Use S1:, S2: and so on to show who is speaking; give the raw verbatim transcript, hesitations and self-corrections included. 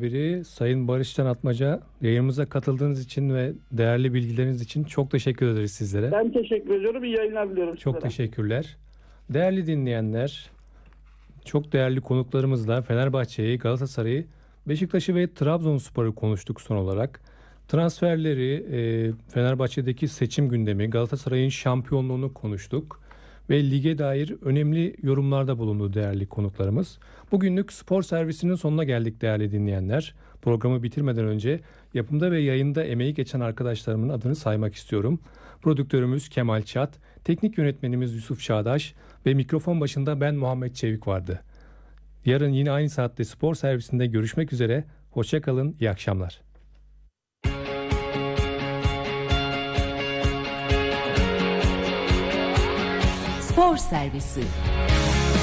S1: muhabiri Sayın Barış Can Atmaca, yayınımıza katıldığınız için ve değerli bilgileriniz için çok teşekkür ederiz sizlere.
S2: Ben teşekkür ediyorum. İyi yayınlar diliyorum
S1: Çok
S2: sizlere.
S1: teşekkürler. Değerli dinleyenler, çok değerli konuklarımızla Fenerbahçe'yi, Galatasaray'ı, Beşiktaş'ı ve Trabzonspor'u konuştuk son olarak. Transferleri, e, Fenerbahçe'deki seçim gündemi, Galatasaray'ın şampiyonluğunu konuştuk. Ve lige dair önemli yorumlarda bulundu değerli konuklarımız. Bugünlük spor servisinin sonuna geldik değerli dinleyenler. Programı bitirmeden önce yapımda ve yayında emeği geçen arkadaşlarımın adını saymak istiyorum. Prodüktörümüz Kemal Çat, teknik yönetmenimiz Yusuf Çağdaş ve mikrofon başında ben Muhammed Çevik vardı. Yarın yine aynı saatte spor servisinde görüşmek üzere. Hoşça kalın, iyi akşamlar.
S3: Spor Servisi.